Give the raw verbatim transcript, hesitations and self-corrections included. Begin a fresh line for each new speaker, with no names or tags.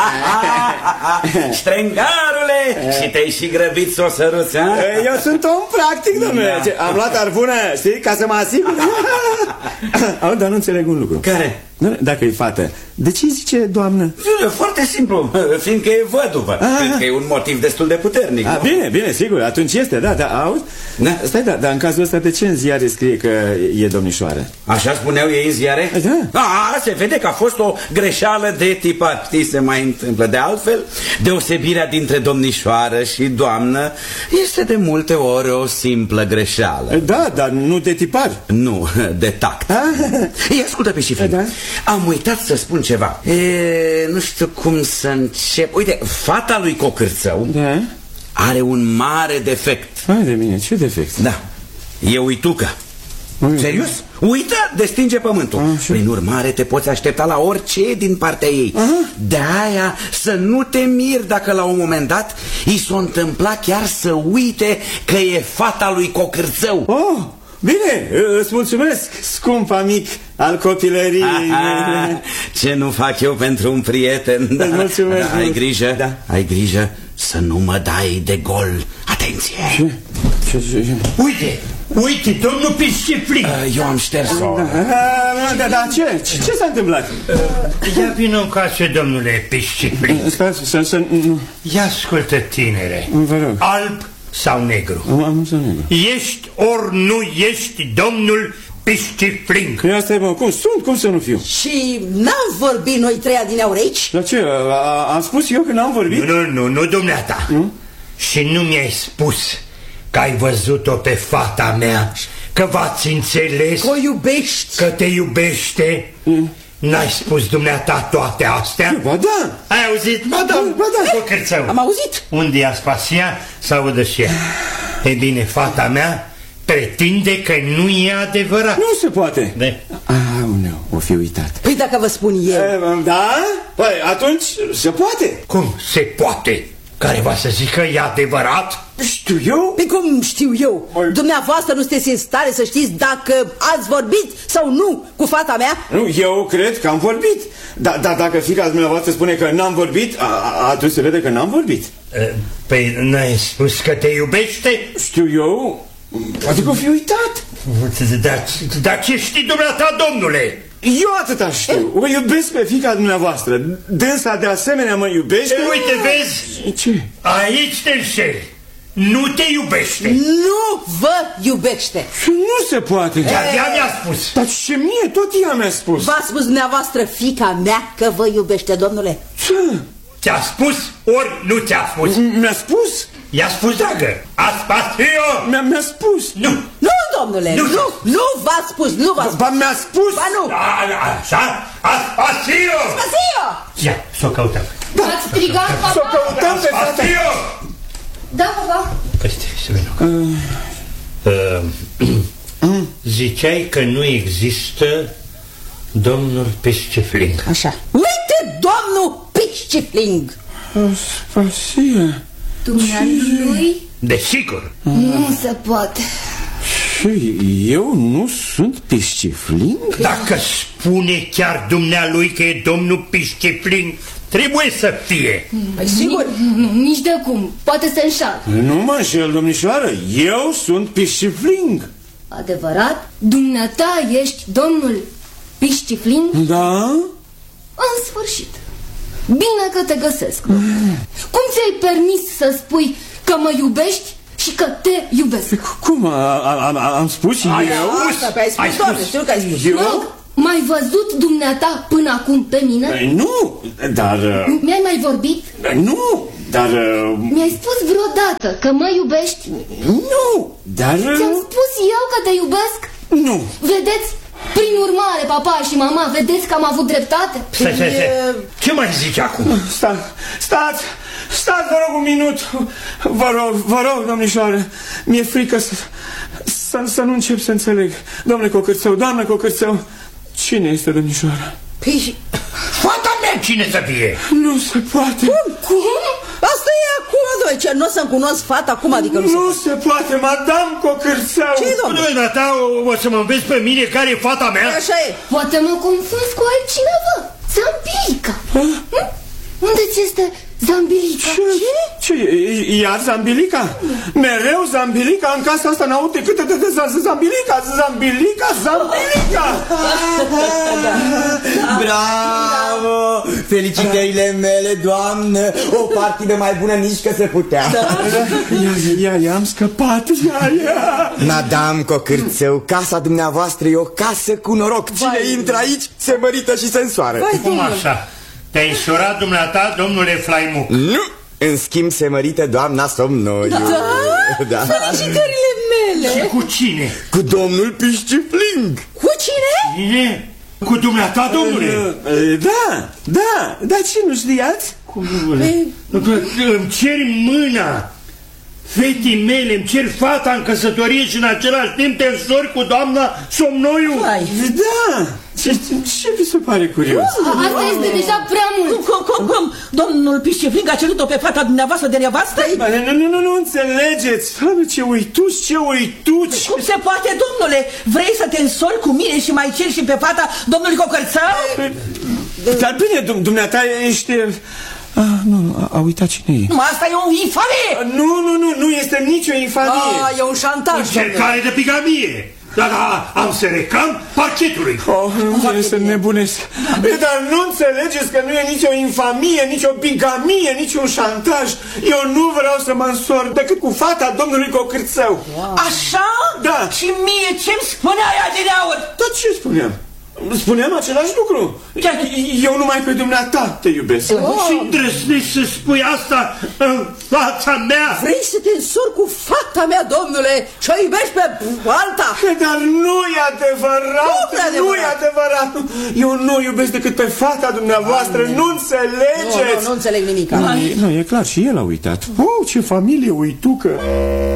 Ștrengarule, și te-ai și grăbit să o săruți, ha?
Eu sunt om practic, domnule. Da. Am luat arvună, știi, ca să mă asigur. Au, dar nu înțeleg un lucru.
Care?
Dacă e fată, de ce zice doamnă?
Foarte simplu, fiindcă e văduvă. Cred că e un motiv destul de puternic.
A, bine, bine, sigur, atunci este, da, da, auzi? Da. Stai, da, dar în cazul ăsta de ce în ziare scrie că e domnișoară?
Așa spuneau ei în ziare?
Da.
A, se vede că a fost o greșeală de tipar. Știi, se mai întâmplă. De altfel, deosebirea dintre domnișoară și doamnă este de multe ori o simplă greșeală.
Da, dar nu de tipar.
Nu, de tact. Ei, ascultă pe șifre. Da. Am uitat să spun ceva. E, nu știu cum să încep. Uite, fata lui Cocârțău, da, are un mare defect.
Hai de mine, ce defect?
Da, e uitucă. Serios? Uită de stinge pământul. A, prin urmare te poți aștepta la orice din partea ei. Aha. De-aia să nu te miri dacă la un moment dat i s-o întâmpla chiar să uite că e fata lui Cocârțău. Oh,
bine, îți mulțumesc, scump amic al copilăriei.
Aha, ce nu fac eu pentru un prieten. Da,
mulțumesc.
Da, ai grijă, da. ai grijă să nu mă dai de gol. Atenție.
Ce? Ce, ce, ce?
Uite, uite, domnul Pisciflin.
Eu am șters-o.
Da, da, da, da, ce? Ce, ce s-a întâmplat?
Ia vină în casă, domnule Pisciflin.
Stai, să, să, nu.
Ia ascultă, tinere.
Vă rog.
Alb sau negru?
Alb sau negru.
Ești ori nu ești domnul Pisciflin?
Ia stai, mă, cum sunt? Cum să nu fiu?
Și n-am vorbit noi trei adineauri aici?
La ce? A, am spus eu că n-am vorbit?
Nu, nu, nu, nu, dumneata. Nu? Și nu mi-ai spus că ai văzut-o pe fata mea, că v-ați înțeles,
că o iubești,
că te iubește. Mm. N-ai spus dumneata toate astea?
Ba da.
Ai auzit? Ba da,
ba da.
Cocârțău.
Am auzit.
Unde e Aspasia să audă și ea? E bine, fata mea pretinde că nu e adevărat.
Nu se poate.
De?
Aoleu, o fi uitat.
Păi dacă vă spun eu.
E, da? Păi atunci se poate.
Cum se poate? Care va să zică e adevărat?
Știu eu?
Păi cum știu eu? Oi. Dumneavoastră nu sunteți în stare să știți dacă ați vorbit sau nu cu fata mea?
Nu, eu cred că am vorbit. Dar da, dacă fiica dumneavoastră spune că n-am vorbit, a, a, atunci se vede că n-am vorbit.
Păi n-ai spus că te iubește?
Știu eu. Poate că o fi uitat.
Dar, dar ce știi dumneata, domnule?
Eu atâta știu. O iubesc pe fiica dumneavoastră. Dânsa de asemenea mă iubește.
E, uite, vezi?
Ce?
Aici te înșeli. Nu te iubește.
Nu vă iubește.
Și nu se poate.
Chiar ea mi-a spus.
Dar ce mie? Tot ea mi-a spus.
V-a spus dumneavoastră fiica mea că vă iubește, domnule?
Ce?
Ți-a spus ori nu ți-a spus?
Mi-a spus?
I-a spus, dragă. Aspasio!
Mi-a spus.
Nu.
Nu, domnule. Nu, nu, nu v-a spus. Nu v-a spus.
Ba, mi-a spus.
Ba, nu.
Așa? Aspasio!
Aspasio!
Ia, s-o căutăm.
Ați strigat, papa?
S-o căutăm pe fata.
Aspasio!
Da, papa.
Păi, să vină. Ziceai că nu există domnul Piscifling.
Așa. Uite, domnul Piscifling.
Aspasia.
Dumnealui?
Desigur.
Nu se poate.
Și eu nu sunt Piscifling?
Dacă spune chiar dumnealui că e domnul Piscifling, trebuie să fie.
Păi sigur.
Nu, nu, nici de cum. Poate se înșală.
Nu mă înșel, domnișoară. Eu sunt Piscifling.
Adevărat? Dumneata ești domnul Piscifling?
Da?
În sfârșit. Bine că te găsesc. Mm. Cum ți-ai permis să spui că mă iubești și că te iubesc?
Cum? A, a, a, am spus
ai
eu?
Asta, pe ai spus, ai doamne, știu că ai spus.
Eu?
Rog, m-ai văzut dumneata până acum pe mine?
Păi nu, dar... Uh...
Mi-ai mai vorbit?
Nu, dar... Uh...
Mi-ai spus vreodată că mă iubești?
Nu, dar... Uh...
Ți-am spus eu că te iubesc?
Nu.
Vedeți? Prin urmare, papa și mama, vedeți că am avut dreptate?
Stai, stai, stai. Ce mai zici acum?
Stați, stați, stați, vă rog un minut. Vă rog, vă rog, domnișoară. Mi-e frică să, să, să nu încep să înțeleg. Domnule Cocârțău, doamnă Cocârțău, cine este domnișoara?
Păi...
Fata mea cine să fie?
Nu se poate.
Cum? Cum? Asta e acum, doamne, ce nu o să-mi cunosc fata acum, adică nu,
nu
se,
se poate, madame Cocârțău.
Ce-i, domnule?
Domnule, ta o, o să mă înveți pe mine care e fata mea?
Așa e.
Poate mă confuz cu altcineva. Ți-am pica. unde ți este Zambilica?
Ce? Ce? Iar Zambilica? Mereu Zambilica în casa asta n-aud decât de Zambilica, Zambilica, Zambilica!
Bravo! Felicitările mele, doamnă! O partidă mai bună nici că se putea.
Ia, ia, ia, am scăpat, ia, ia!
Madame Cocârțău, casa dumneavoastră e o casă cu noroc. Cine intră aici se mărită și se însoară.
Cum așa? Te-ai însurat dumneata, domnule Flaimuc?
Nu! În schimb se mărită doamna Somnoiu.
Da?
Da.
Felicitările mele!
Și cu cine?
Cu domnul Piscifling.
Cu cine?
Cine? Cu dumneata, domnule?
Da, da, dar ce, nu știați?
Cum, domnule? Îmi ceri mâna fetii mele, îmi cer fata în căsătorie și în același timp te însori cu doamna Somnoiu?
Hai.
Da! Ce, ce vi se pare curios?
Asta este deja prea mult.
Cum, cum, cum? Domnul Piscifling a cerut-o pe fata dumneavoastră de nevastă?
Nu, nu, nu, nu înțelegeți! Doamne, ce uituci, ce uituci!
Cum se poate, domnule? Vrei să te însori cu mine și mai ceri și pe fata domnului Cocârțău?
Dar bine, dumneata ești... Ah, nu, a, a uitat cine e.
Nu, asta e o infamie!
Nu, nu, nu, nu este nicio infamie.
Ah, e un șantaj.
Încercare de bigamie. Da, da, am să reclam parchetului.
Oh, nu vine să nebunesc. Dar nu înțelegeți că nu e nicio infamie, nicio bigamie, niciun șantaj. Eu nu vreau să mă însor decât cu fata domnului Cocârțău.
Wow. Așa?
Da.
Și mie ce-mi spuneai adineauri?
Dar ce spuneam? Spuneam același lucru. Eu numai pe dumneata te iubesc.
Oh. Și îndrăznești să spui asta în fața mea?
Vrei să te însori cu fata mea, domnule, și o iubești pe alta?
Dar nu e adevărat, nu e adevărat. Eu nu iubesc decât pe fata dumneavoastră, nu înțelegeți.
Nu, nu, nu înțeleg nimic.
Nu, e clar, și el a uitat. Oh, ce familie uitucă.